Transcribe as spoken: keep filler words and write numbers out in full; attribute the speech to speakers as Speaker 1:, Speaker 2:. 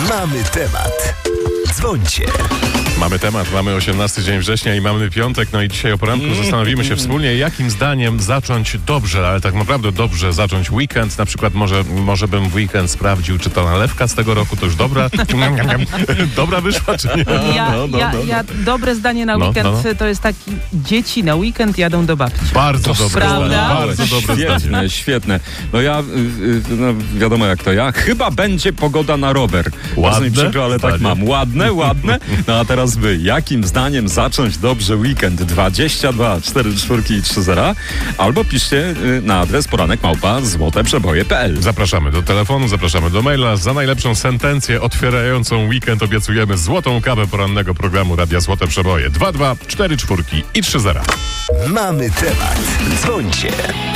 Speaker 1: Mamy temat. Dzwońcie.
Speaker 2: Mamy temat, mamy osiemnasty dzień września i mamy piątek, no i dzisiaj o poranku zastanowimy się wspólnie, jakim zdaniem zacząć dobrze, ale tak naprawdę dobrze zacząć weekend. Na przykład może, może bym w weekend sprawdził, czy ta nalewka z tego roku to już dobra. Dobra wyszła, czy nie?
Speaker 3: Ja,
Speaker 2: No, no,
Speaker 3: ja,
Speaker 2: no, no.
Speaker 3: ja dobre zdanie na
Speaker 2: No,
Speaker 3: weekend
Speaker 2: no, no.
Speaker 3: to jest taki, dzieci na weekend jadą do babci.
Speaker 2: Bardzo dobre
Speaker 3: prawda?
Speaker 2: zdanie, bardzo dobre zdanie.
Speaker 4: Świetne, świetne. No ja, y, y, no wiadomo jak to ja, chyba będzie pogoda na rower. Bardzo mi
Speaker 2: Ładne
Speaker 4: przykro, ale tak
Speaker 2: zdanie.
Speaker 4: mam. Ładne, ładne. No a teraz wy, jakim zdaniem zacząć dobrze weekend? dwadzieścia dwa cztery czwórki i trzy zera albo piszcie y, na adres poranek małpa złoteprzeboje kropka p l.
Speaker 2: Zapraszamy do telefonu, zapraszamy do maila. Za najlepszą sentencję otwierającą weekend obiecujemy złotą kawę porannego programu Radia Złote Przeboje. dwa dwa cztery czwórki i trzy zera.
Speaker 1: Mamy temat. Dzwońcie.